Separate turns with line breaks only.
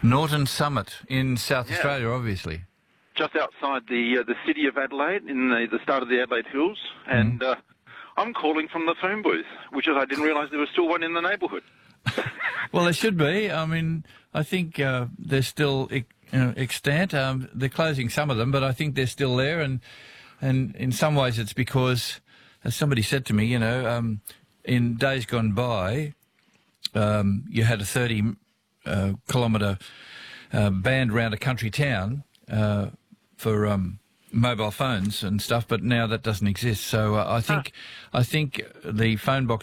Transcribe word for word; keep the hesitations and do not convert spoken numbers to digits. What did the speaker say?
Norton Summit in South
Yeah.
Australia, obviously.
Just outside the uh, the city of Adelaide, in the, the start of the Adelaide Hills, and uh, I'm calling from the phone booth, which is I didn't realise there was still one in the neighbourhood.
Well, there should be. I mean, I think uh, they're still you know, extant. Um, they're closing some of them, but I think they're still there. And and in some ways, it's because, as somebody said to me, you know, um, in days gone by, um, you had a thirty uh, kilometre uh, band round a country town uh, for um, mobile phones and stuff, but now that doesn't exist. So uh, I think I think the phone box